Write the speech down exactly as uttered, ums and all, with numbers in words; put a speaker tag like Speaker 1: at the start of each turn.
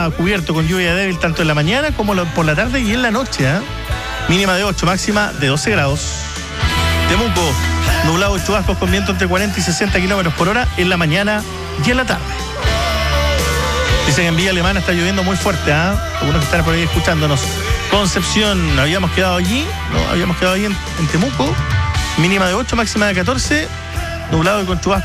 Speaker 1: está cubierto con lluvia débil tanto en la mañana como por la tarde y en la noche, ¿eh? Mínima de ocho, máxima de doce grados. Temuco, nublado y chubascos con viento entre cuarenta y sesenta kilómetros por hora en la mañana y en la tarde. Dicen que en Villa Alemana está lloviendo muy fuerte, ¿ah? ¿eh? Algunos que están por ahí escuchándonos. Concepción, habíamos quedado allí, ¿no? Habíamos quedado ahí en, en Temuco. Mínima de ocho, máxima de catorce. Nublado y con chubascos